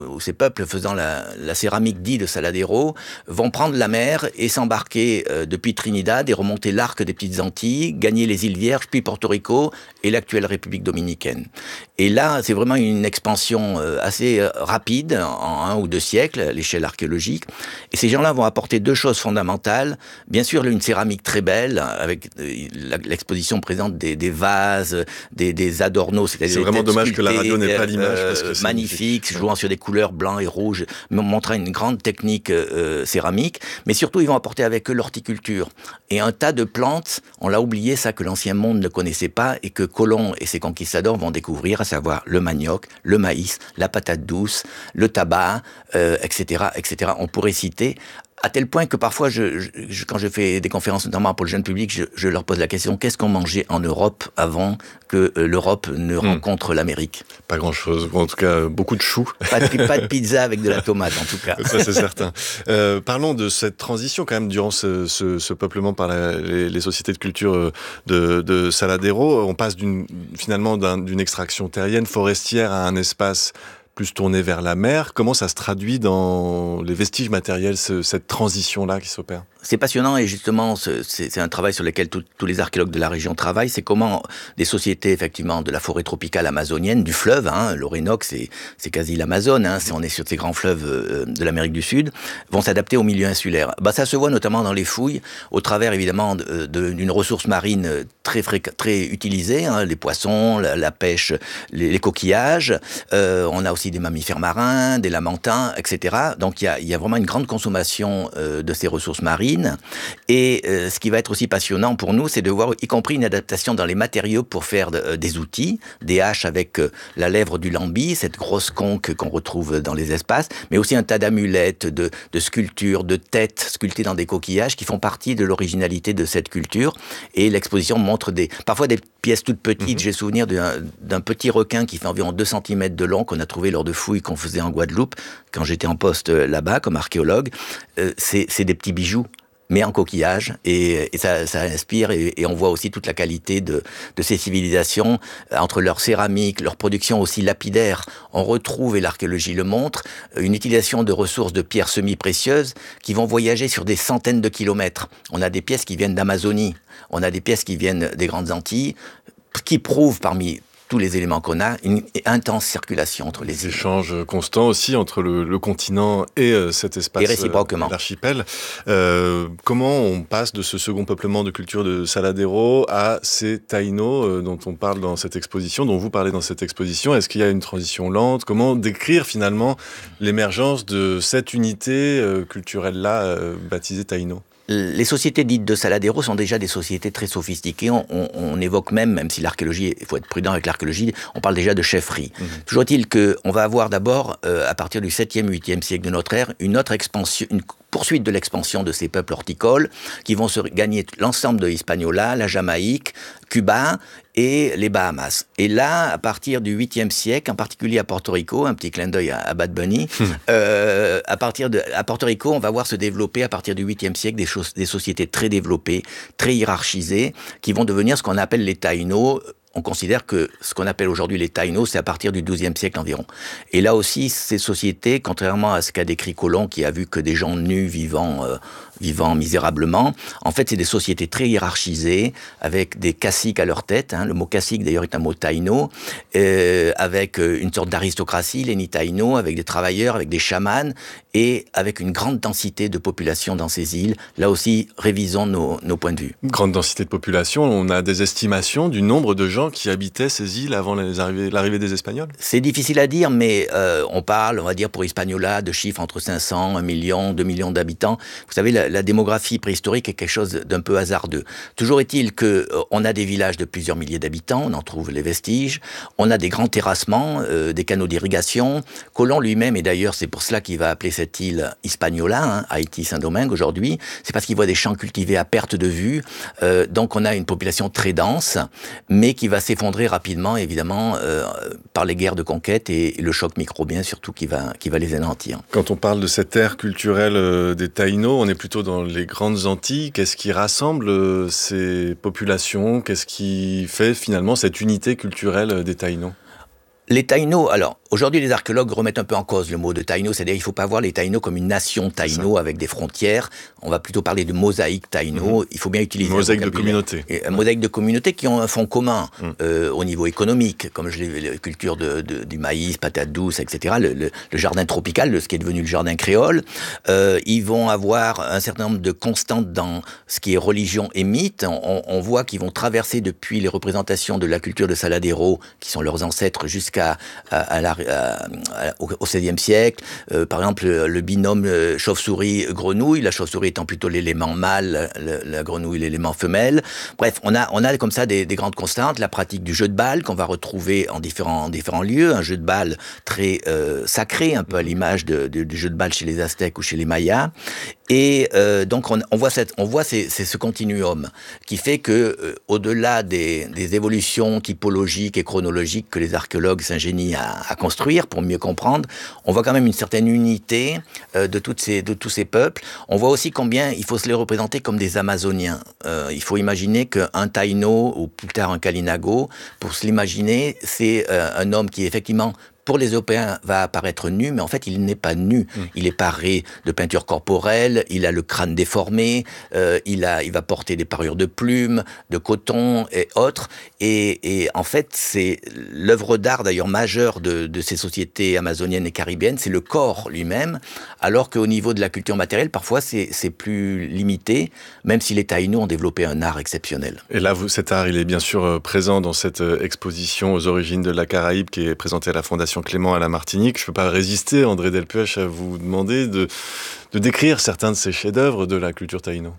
ou ces peuples faisant la céramique dite de Saladero, vont prendre la mer et s'embarquer depuis Trinidad et remonter l'arc des Petites Antilles, gagner les îles Vierges, puis Porto Rico et l'actuelle République dominicaine. Et là, c'est vraiment une expansion assez rapide, en 1 ou 2 siècles, à l'échelle archéologique. Et ces gens-là vont apporter 2 choses fondamentales. Bien sûr, une céramique très belle, avec l'exposition présente des vases, des adornos. C'est vraiment dommage que la radio n'ait pas l'image, parce que c'est magnifique, jouant sur des couleurs blanc et rouge, montrant une grande technique céramique. Mais surtout, ils vont apporter avec eux l'horticulture. Et un tas de plantes, on l'a oublié, ça, que l'ancien monde ne connaissait pas et que Colomb et ses conquistadors vont découvrir, à savoir le manioc, le maïs, la patate douce, le tabac, etc., etc. On pourrait citer, à tel point que parfois, quand je fais des conférences, notamment pour le jeune public, je leur pose la question, qu'est-ce qu'on mangeait en Europe avant que l'Europe ne rencontre l'Amérique? Pas grand-chose, en tout cas, beaucoup de choux. Pas de pizza avec de la tomate, en tout cas. Ça, c'est certain. Parlons de cette transition, quand même, durant ce peuplement par les sociétés de culture de Saladero. On passe finalement d'une extraction terrienne, forestière, à un espace plus tourné vers la mer. Comment ça se traduit dans les vestiges matériels, cette transition-là qui s'opère? C'est passionnant et justement, c'est un travail sur lequel tous les archéologues de la région travaillent. C'est comment des sociétés, effectivement, de la forêt tropicale amazonienne, du fleuve, l'Orénoque, c'est quasi l'Amazone, on est sur ces grands fleuves de l'Amérique du Sud, vont s'adapter au milieu insulaire. Ça se voit notamment dans les fouilles, au travers, évidemment, d'une ressource marine très utilisée, les poissons, la pêche, les coquillages. On a aussi des mammifères marins, des lamantins, etc. Donc, il y a vraiment une grande consommation de ces ressources marines. Et ce qui va être aussi passionnant pour nous, c'est de voir y compris une adaptation dans les matériaux pour faire des outils, des haches avec la lèvre du lambi, cette grosse conque qu'on retrouve dans les espaces, mais aussi un tas d'amulettes, de sculptures, de têtes sculptées dans des coquillages qui font partie de l'originalité de cette culture. Et l'exposition montre parfois des pièces toutes petites. J'ai souvenir d'un petit requin qui fait environ 2 cm de long qu'on a trouvé lors de fouilles qu'on faisait en Guadeloupe quand j'étais en poste là-bas comme archéologue. C'est des petits bijoux, mais en coquillage, et ça inspire, et on voit aussi toute la qualité de ces civilisations, entre leur céramique, leur production aussi lapidaire. On retrouve, et l'archéologie le montre, une utilisation de ressources de pierres semi-précieuses qui vont voyager sur des centaines de kilomètres. On a des pièces qui viennent d'Amazonie, on a des pièces qui viennent des Grandes Antilles, qui prouvent parmi tous les éléments qu'on a, une intense circulation entre les îles. Des échanges constants aussi entre le continent et cet espace, et réciproquement, l'archipel. Comment on passe de ce second peuplement de culture de Saladero à ces Taïnos dont on parle dans cette exposition, dont vous parlez dans cette exposition? Est-ce qu'il y a une transition lente? Comment décrire finalement l'émergence de cette unité culturelle-là baptisée Taïno? Les sociétés dites de Saladero sont déjà des sociétés très sophistiquées. On évoque même si l'archéologie, il faut être prudent avec l'archéologie, on parle déjà de chefferie. Toujours est-il qu'on va avoir d'abord, à partir du 7e, 8e siècle de notre ère, une autre expansion, une poursuite de l'expansion de ces peuples horticoles qui vont se gagner l'ensemble de Hispaniola, la Jamaïque, Cuba et les Bahamas. Et là, à partir du 8e siècle, en particulier à Porto Rico, un petit clin d'œil à Bad Bunny, à Porto Rico, on va voir se développer à partir du 8e siècle des sociétés très développées, très hiérarchisées, qui vont devenir ce qu'on appelle les Taïnos. On considère que ce qu'on appelle aujourd'hui les Taïnos, c'est à partir du XIIe siècle environ. Et là aussi, ces sociétés, contrairement à ce qu'a décrit Colomb, qui a vu que des gens nus vivant misérablement, en fait, c'est des sociétés très hiérarchisées, avec des caciques à leur tête. Le mot cacique, d'ailleurs, est un mot taïno, avec une sorte d'aristocratie, les Nitaïnos, avec des travailleurs, avec des chamans, et avec une grande densité de population dans ces îles. Là aussi, révisons nos points de vue. Grande densité de population, on a des estimations du nombre de gens qui habitaient ces îles avant l'arrivée des Espagnols? C'est difficile à dire, mais on parle, on va dire pour Hispaniola, de chiffres entre 500, 1 million, 2 millions d'habitants. Vous savez, la démographie préhistorique est quelque chose d'un peu hasardeux. Toujours est-il qu'on a des villages de plusieurs milliers d'habitants, on en trouve les vestiges, on a des grands terrassements, des canaux d'irrigation. Colomb lui-même, et d'ailleurs c'est pour cela qu'il va appeler cette île Hispaniola, Haïti-Saint-Domingue aujourd'hui, c'est parce qu'il voit des champs cultivés à perte de vue. Donc on a une population très dense, mais qui va s'effondrer rapidement, évidemment, par les guerres de conquête et le choc microbien surtout qui va les anéantir. Quand on parle de cette ère culturelle des Taïnos, on est plutôt dans les Grandes Antilles. Qu'est-ce qui rassemble ces populations? Qu'est-ce qui fait finalement cette unité culturelle des Taïnos? Les Taïnos, alors aujourd'hui les archéologues remettent un peu en cause le mot de Taïno, c'est-à-dire il ne faut pas voir les Taïnos comme une nation Taïno avec des frontières, on va plutôt parler de mosaïque Taïno, il faut bien utiliser mosaïque de communautés. Mosaïque de communautés qui ont un fond commun au niveau économique, comme je l'ai vu, la culture du maïs, patates douces, etc., le jardin tropical, ce qui est devenu le jardin créole. Ils vont avoir un certain nombre de constantes dans ce qui est religion et mythe, on voit qu'ils vont traverser depuis les représentations de la culture de Saladero, qui sont leurs ancêtres, jusqu'à au XVIe siècle, par exemple le binôme chauve-souris-grenouille, la chauve-souris étant plutôt l'élément mâle, la grenouille l'élément femelle. Bref, on a comme ça des grandes constantes, la pratique du jeu de balle qu'on va retrouver en différents lieux, un jeu de balle très sacré, un peu à l'image du jeu de balle chez les Aztèques ou chez les Mayas. Et donc on voit ce continuum qui fait que au-delà des évolutions typologiques et chronologiques que les archéologues s'ingénient à construire pour mieux comprendre, on voit quand même une certaine unité de tous ces peuples. On voit aussi combien il faut se les représenter comme des Amazoniens. Il faut imaginer qu'un Taïno ou plus tard un Kalinago, pour se l'imaginer, c'est un homme qui effectivement pour les Européens, va apparaître nu, mais en fait, il n'est pas nu. Il est paré de peinture corporelle, il a le crâne déformé, il va porter des parures de plumes, de coton et autres. Et en fait, c'est l'œuvre d'art, d'ailleurs, majeure de ces sociétés amazoniennes et caribéennes, c'est le corps lui-même, alors qu'au niveau de la culture matérielle, parfois, c'est plus limité, même si les Taïnos ont développé un art exceptionnel. Et là, cet art, il est bien sûr présent dans cette exposition aux origines de la Caraïbe qui est présentée à la Fondation Clément à la Martinique. Je ne peux pas résister, André Delpech, à vous demander de décrire certains de ces chefs-d'œuvre de la culture taïno.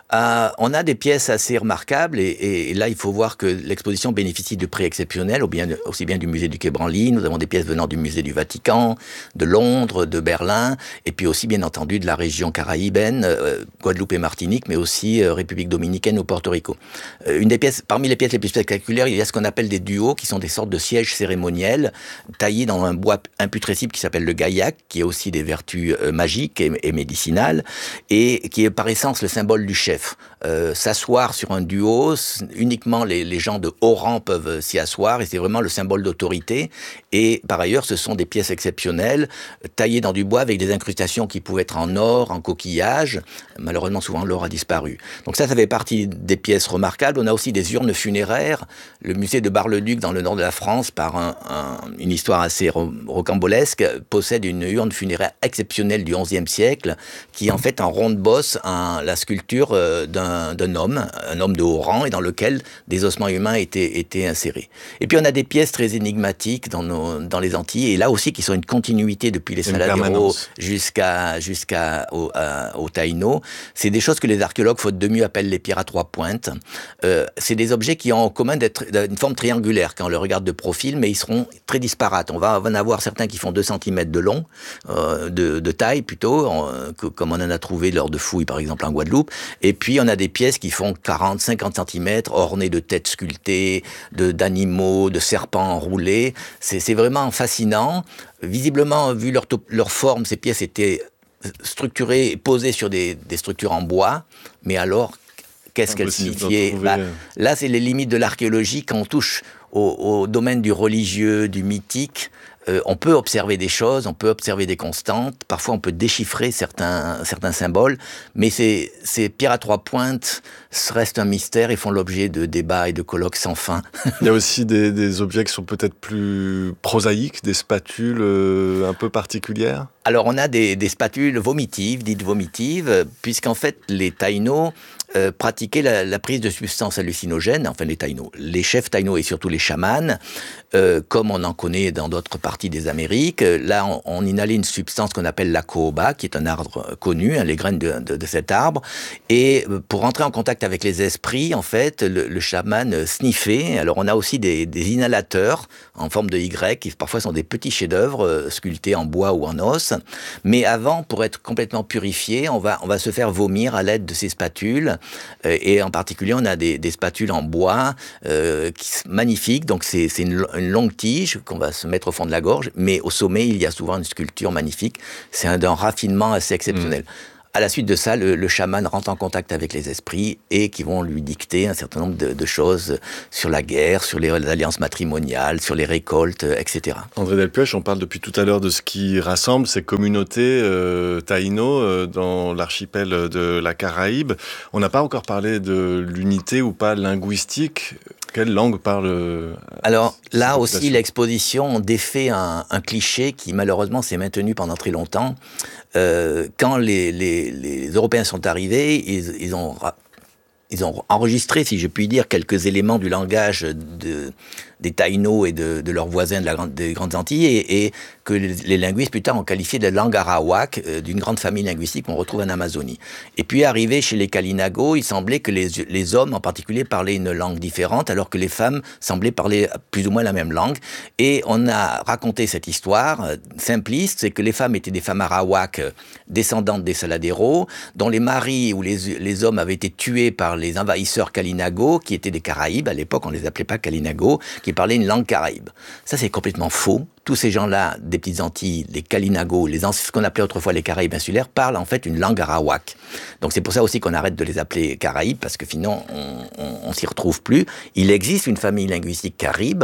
On a des pièces assez remarquables et là il faut voir que l'exposition bénéficie de prix exceptionnels, aussi bien du musée du Quai Branly, nous avons des pièces venant du musée du Vatican, de Londres, de Berlin, et puis aussi bien entendu de la région caraïbaine, Guadeloupe et Martinique, mais aussi République dominicaine ou Porto Rico. Parmi les pièces les plus spectaculaires, il y a ce qu'on appelle des duos, qui sont des sortes de sièges cérémoniels, taillés dans un bois imputrescible qui s'appelle le gaillac, qui a aussi des vertus magiques et médicinales, et qui est par essence le symbole du chef. S'asseoir sur un duo, uniquement les gens de haut rang peuvent s'y asseoir et c'est vraiment le symbole d'autorité. Et par ailleurs, ce sont des pièces exceptionnelles, taillées dans du bois avec des incrustations qui pouvaient être en or, en coquillage. Malheureusement, souvent, l'or a disparu. Donc ça fait partie des pièces remarquables. On a aussi des urnes funéraires. Le musée de Bar-le-Duc, dans le nord de la France, par une histoire assez rocambolesque, possède une urne funéraire exceptionnelle du XIe siècle, qui est en fait en ronde bosse la sculpture d'un homme, un homme de haut rang, et dans lequel des ossements humains étaient insérés. Et puis on a des pièces très énigmatiques dans les Antilles, et là aussi qui sont une continuité depuis les Saladero jusqu'au Taïno. C'est des choses que les archéologues, faute de mieux, appellent les pierres à trois pointes. C'est des objets qui ont en commun d'être d'une forme triangulaire quand on le regarde de profil, mais ils seront très disparates. On va en avoir certains qui font 2 cm de long, de taille plutôt, comme on en a trouvé lors de fouilles par exemple en Guadeloupe. Et puis, on a des pièces qui font 40, 50 cm, ornées de têtes sculptées, d'animaux, de serpents enroulés. C'est vraiment fascinant. Visiblement, vu leur forme, ces pièces étaient structurées et posées sur des structures en bois. Mais alors, qu'est-ce qu'elles signifiaient ? Là, c'est les limites de l'archéologie. Quand on touche au domaine du religieux, du mythique, on peut observer des choses, on peut observer des constantes, parfois on peut déchiffrer certains symboles, mais ces pierres à 3 pointes restent un mystère et font l'objet de débats et de colloques sans fin. Il y a aussi des objets qui sont peut-être plus prosaïques, des spatules un peu particulières. Alors on a des spatules vomitives, dites vomitives, puisqu'en fait les Taïnos pratiquaient la prise de substances hallucinogènes, enfin les Taïnos, les chefs Taïnos et surtout les chamans, comme on en connaît dans d'autres parties des Amériques. Là, on inhalait une substance qu'on appelle la cohoba, qui est un arbre connu, les graines de cet arbre. Et pour entrer en contact avec les esprits, en fait, le chaman sniffait. Alors, on a aussi des inhalateurs en forme de Y, qui parfois sont des petits chefs-d'œuvre sculptés en bois ou en os. Mais avant, pour être complètement purifié, on va se faire vomir à l'aide de ces spatules. Et en particulier, on a des spatules en bois magnifiques. Donc, c'est une longue tige qu'on va se mettre au fond de la gorge, mais au sommet, il y a souvent une sculpture magnifique. C'est d'un raffinement assez exceptionnel. à la suite de ça, le chaman rentre en contact avec les esprits et qui vont lui dicter un certain nombre de choses sur la guerre, sur les alliances matrimoniales, sur les récoltes, etc. André Delpech, on parle depuis tout à l'heure de ce qui rassemble ces communautés taïno dans l'archipel de la Caraïbe. On n'a pas encore parlé de l'unité ou pas linguistique. Quelle langue parle Alors là aussi, l'exposition défait un cliché qui malheureusement s'est maintenu pendant très longtemps. Quand les Européens sont arrivés, ils ont enregistré, si je puis dire, quelques éléments du langage des Taïnos et de leurs voisins des Grandes Antilles, et que les linguistes plus tard ont qualifié de langue arawak, d'une grande famille linguistique qu'on retrouve en Amazonie. Et puis arrivé chez les Kalinago, il semblait que les hommes en particulier parlaient une langue différente, alors que les femmes semblaient parler plus ou moins la même langue. Et on a raconté cette histoire simpliste, c'est que les femmes étaient des femmes arawak descendantes des Saladero, dont les maris ou les hommes avaient été tués par les envahisseurs Kalinago, qui étaient des Caraïbes, à l'époque on les appelait pas Kalinago, qui parlaient une langue caraïbe. Ça c'est complètement faux. Tous ces gens-là, des petites Antilles, les Kalinago, ce qu'on appelait autrefois les Caraïbes insulaires, parlent en fait une langue arawak. Donc c'est pour ça aussi qu'on arrête de les appeler Caraïbes, parce que finalement on s'y retrouve plus. Il existe une famille linguistique caribe,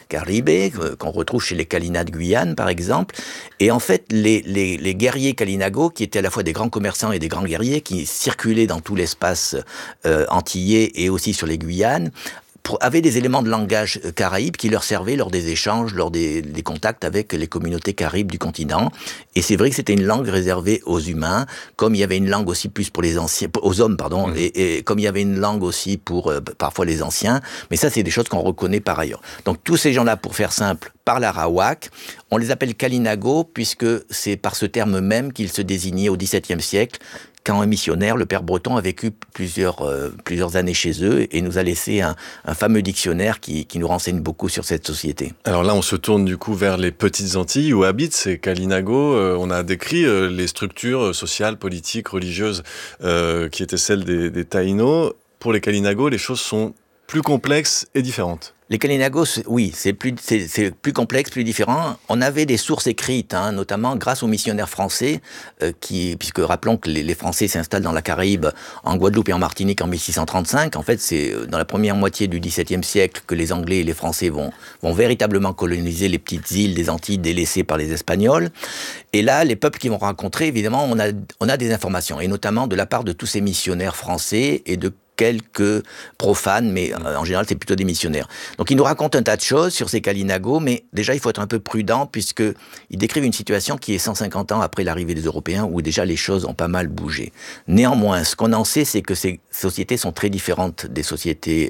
qu'on retrouve chez les Kalina de Guyane par exemple, et en fait les guerriers Kalinago, qui étaient à la fois des grands commerçants et des grands guerriers, qui circulaient dans tout l'espace antillais et aussi sur les Guyanes, avaient des éléments de langage caraïbe qui leur servaient lors des échanges, lors des contacts avec les communautés caribes du continent. Et c'est vrai que c'était une langue réservée aux humains, comme il y avait une langue aussi plus pour les anciens, aux hommes, pardon, et comme il y avait une langue aussi pour parfois les anciens. Mais ça, c'est des choses qu'on reconnaît par ailleurs. Donc tous ces gens-là, pour faire simple, parlent arawak. On les appelle Kalinago, puisque c'est par ce terme même qu'ils se désignaient au XVIIe siècle, quand un missionnaire, le père Breton, a vécu plusieurs années chez eux et nous a laissé un fameux dictionnaire qui nous renseigne beaucoup sur cette société. Alors là, on se tourne du coup vers les petites Antilles où habitent ces Kalinago. On a décrit les structures sociales, politiques, religieuses qui étaient celles des Taïnos. Pour les Kalinago, les choses sont plus complexes et différentes. Les Kalinago, oui, c'est plus complexe, plus différent. On avait des sources écrites, notamment grâce aux missionnaires français, puisque rappelons que les Français s'installent dans la Caraïbe, en Guadeloupe et en Martinique en 1635. En fait, c'est dans la première moitié du XVIIe siècle que les Anglais et les Français vont véritablement coloniser les petites îles des Antilles délaissées par les Espagnols. Et là, les peuples qui vont rencontrer, évidemment, on a des informations, et notamment de la part de tous ces missionnaires français et de quelques profanes, mais en général, c'est plutôt des missionnaires. Donc, ils nous racontent un tas de choses sur ces Kalinago, mais déjà, il faut être un peu prudent, puisqu'ils décrivent une situation qui est 150 ans après l'arrivée des Européens, où déjà les choses ont pas mal bougé. Néanmoins, ce qu'on en sait, c'est que ces sociétés sont très différentes des sociétés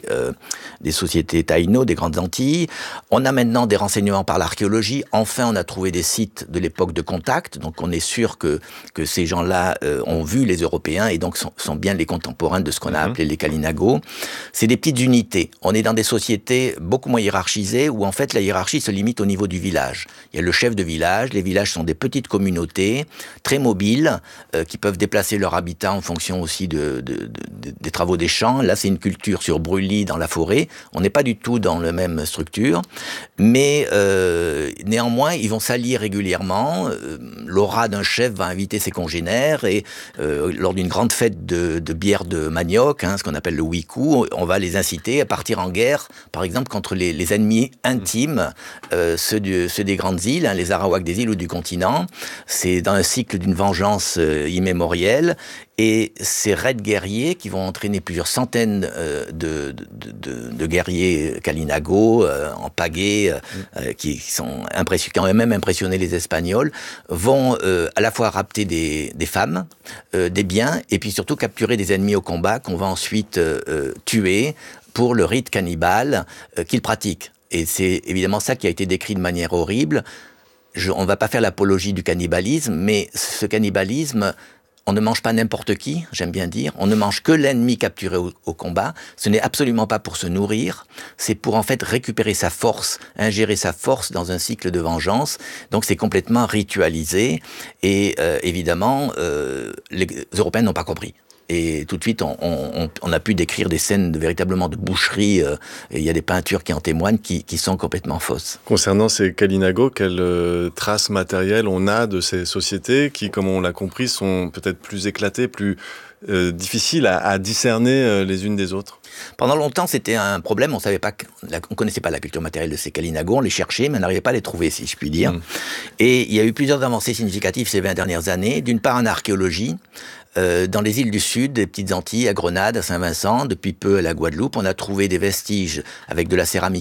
taïno, des Grandes Antilles. On a maintenant des renseignements par l'archéologie. Enfin, on a trouvé des sites de l'époque de contact, donc on est sûr que ces gens-là ont vu les Européens, et donc sont bien les contemporains de ce qu'on a appelé les Kalinago. C'est des petites unités. On est dans des sociétés beaucoup moins hiérarchisées, où en fait la hiérarchie se limite au niveau du village. Il y a le chef de village. Les villages sont des petites communautés très mobiles qui peuvent déplacer leurs habitants en fonction aussi des travaux des champs. Là, c'est une culture sur brûlis dans la forêt. On n'est pas du tout dans la même structure, mais néanmoins, ils vont s'allier régulièrement. L'aura d'un chef va inviter ses congénères, et lors d'une grande fête de bière de manioc, ce qu'on appelle le wiku, on va les inciter à partir en guerre, par exemple, contre les ennemis intimes, ceux des grandes îles, les Arawaks des îles ou du continent. C'est dans un cycle d'une vengeance immémorielle. Et ces raids guerriers qui vont entraîner plusieurs centaines de guerriers Kalinago en pagaie, qui ont même impressionné les Espagnols, vont à la fois rapter des femmes, des biens, et puis surtout capturer des ennemis au combat qu'on va ensuite tuer pour le rite cannibale qu'ils pratiquent. Et c'est évidemment ça qui a été décrit de manière horrible. On ne va pas faire l'apologie du cannibalisme, mais ce cannibalisme, on ne mange pas n'importe qui, j'aime bien dire. On ne mange que l'ennemi capturé au combat. Ce n'est absolument pas pour se nourrir. C'est pour en fait récupérer sa force, ingérer sa force dans un cycle de vengeance. Donc c'est complètement ritualisé. Et évidemment, les Européens n'ont pas compris. Et tout de suite, on a pu décrire des scènes véritablement de boucherie, et il y a des peintures qui en témoignent, qui sont complètement fausses. Concernant ces Kalinago, quelles traces matérielles on a de ces sociétés qui, comme on l'a compris, sont peut-être plus éclatées, plus difficiles à discerner les unes des autres? Pendant longtemps, c'était un problème. On connaissait pas la culture matérielle de ces Kalinago. On les cherchait, mais on n'arrivait pas à les trouver, si je puis dire. Et il y a eu plusieurs avancées significatives ces 20 dernières années. D'une part, en archéologie. Dans les îles du Sud, des petites Antilles, à Grenade, à Saint-Vincent, depuis peu à la Guadeloupe, on a trouvé des vestiges avec de la céramique